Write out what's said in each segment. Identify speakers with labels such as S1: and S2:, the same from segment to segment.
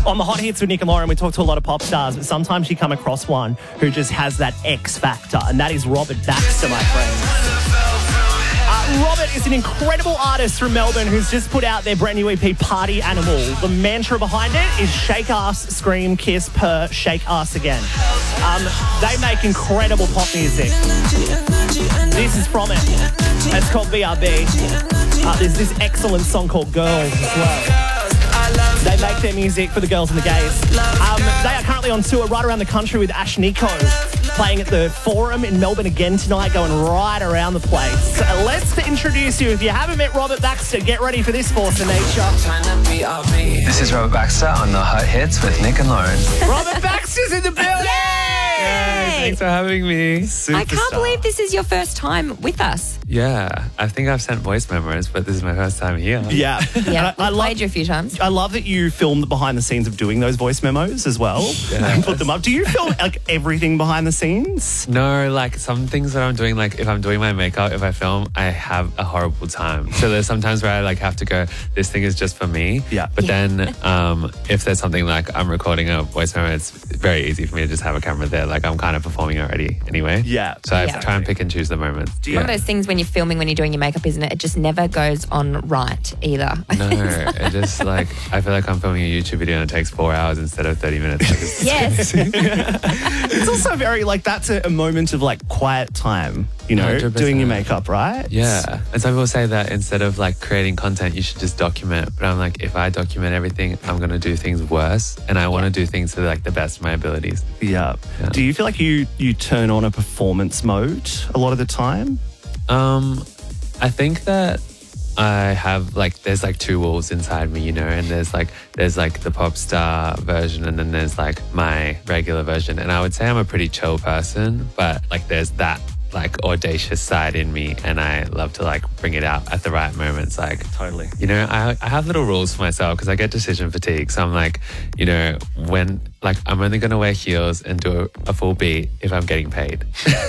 S1: On the Hot Hits with Nick and Lauren, we talk to a lot of pop stars, but sometimes you come across one who just has that X factor, and that is Robert Baxter, my friend. Robert is an incredible artist from Melbourne who's just put out their brand new EP, Party Animal. The mantra behind it is shake ass, scream, kiss, purr, shake ass again. They make incredible pop music. This is from it. It's called BRB. There's this excellent song called Girls as well. They make their music for the girls and the gays. They are currently on tour right around the country with Ash Nico, playing at the Forum in Melbourne again tonight, going right around the place. So let's introduce you. If you haven't met Robert Baxter, get ready for this force of nature.
S2: This is Robert Baxter on the Hot Hits with Nick and Lauren.
S1: Robert Baxter's in the building!
S3: Yay!
S2: Thanks for having me.
S3: I can't believe this is your first time with us.
S2: Yeah, I think I've sent voice memos, but this is my first time here.
S1: Yeah.
S3: Yeah,
S1: I
S3: played you a few times.
S1: I love that you film the behind the scenes of doing those voice memos as well and put them up. Do you film like everything behind the scenes?
S2: No, like some things that I'm doing, like if I'm doing my makeup, if I film, I have a horrible time. So there's sometimes where I like have to go, this thing is just for me.
S1: Yeah.
S2: But then if there's something like I'm recording a voice memo, it's very easy for me to just have a camera there. Like I'm kind of performing already anyway.
S1: Yeah.
S2: So I try and pick and choose the moments.
S3: One of those things when you're filming, when you're doing your makeup, isn't it? It just never goes on right either.
S2: No, it just like, I feel like I'm filming a YouTube video and it takes 4 hours instead of 30 minutes. Like,
S3: Yes.
S1: It's also very like that's a moment of like quiet time, you know,
S2: 100%.
S1: doing your makeup, right?
S2: Yeah. And some people say that instead of like creating content, you should just document. But I'm like, if I document everything, I'm going to do things worse. And I want to do things to like the best of my abilities.
S1: Yeah.
S2: Yeah.
S1: Do you feel like you turn on a performance mode a lot of the time?
S2: I think that I have like, there's like two wolves inside me, you know, and there's like the pop star version and then there's like my regular version. And I would say I'm a pretty chill person, but like there's that like audacious side in me and I love to like bring it out at the right moments. Like
S1: Totally.
S2: you know, I have little rules for myself because I get decision fatigue. So I'm like, you know, when like I'm only going to wear heels and do a full beat if I'm getting paid.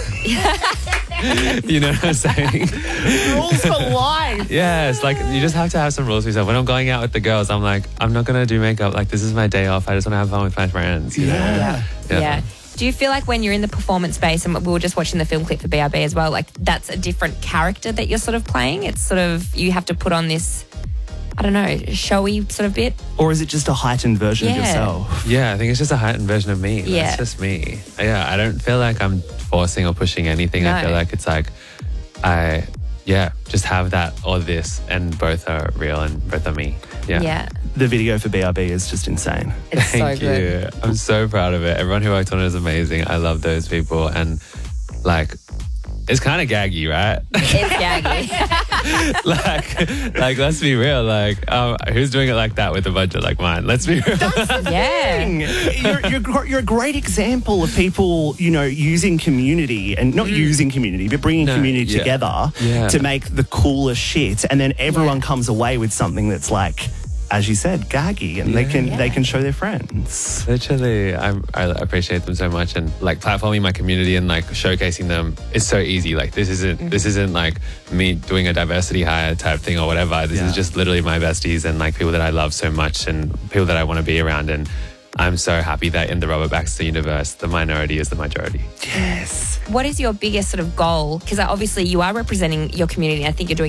S2: You know what I'm saying?
S1: Rules for life.
S2: Yes, like you just have to have some rules for yourself. When I'm going out with the girls, I'm like, I'm not going to do makeup. Like this is my day off. I just want to have fun with my friends. You know?
S3: Yeah. Do you feel like when you're in the performance space, and we were just watching the film clip for BRB as well, like that's a different character that you're sort of playing? It's sort of, you have to put on this, I don't know, showy sort of bit?
S1: Or is it just a heightened version of yourself?
S2: Yeah, I think it's just a heightened version of me.
S3: Yeah.
S2: That's just me. Yeah, I don't feel like I'm forcing or pushing anything.
S3: No.
S2: I feel like it's like just have that or this, and both are real and both are me. Yeah.
S1: The video for BRB is just insane.
S3: It's
S2: Thank
S3: so good.
S2: you. I'm so proud of it. Everyone who worked on it is amazing. I love those people. And like, it's kind of gaggy, right?
S3: It's gaggy.
S2: like, let's be real. Like, who's doing it like that with a budget like mine? Let's be real.
S3: Yeah.
S1: You're a great example of people, you know, using community and not using community, but bringing community together to make the coolest shit. And then everyone comes away with something that's like, as you said, gaggy, and they can show their friends.
S2: Literally, I appreciate them so much, and like platforming my community and like showcasing them is so easy. Like this isn't like me doing a diversity hire type thing or whatever. This is just literally my besties and like people that I love so much and people that I want to be around. And I'm so happy that in the Robert Baxter universe, the minority is the majority.
S1: Yes.
S3: What is your biggest sort of goal? Because obviously you are representing your community. I think you're doing